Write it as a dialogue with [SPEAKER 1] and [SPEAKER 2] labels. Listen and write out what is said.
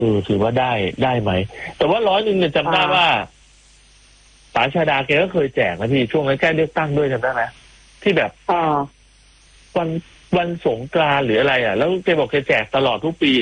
[SPEAKER 1] ถือว่าได้ไหมแต่ว่า100เนี่ยจำได้ว่าป๋าชาดาแกก็เคยแจกนะพี่ช่วงนั้นใกล้เลือกตั้งด้วยจำได้ไหมที่แบบวันสงกรานต์หรืออะไรแล้วแกบอกแกแจกตลอดทุกปี